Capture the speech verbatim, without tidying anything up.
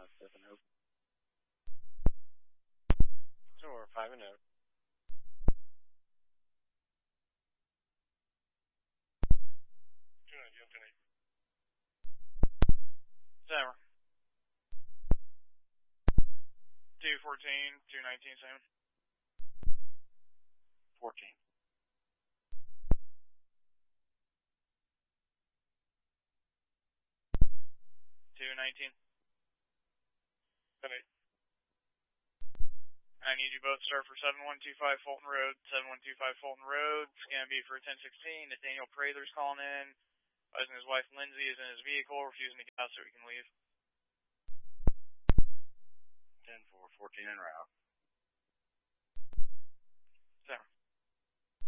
seven oh. So we're five and oh. Seven. Two fourteen, two nineteen, seven. Fourteen. Two nineteen. Ten eight. I need you both to start for seven one two five Fulton Road. seven one two five Fulton Road. It's going to be for ten sixteen. Nathaniel Prather's calling in. Advising his wife Lindsay is in his vehicle, refusing to get out so he can leave. ten four, fourteen en route.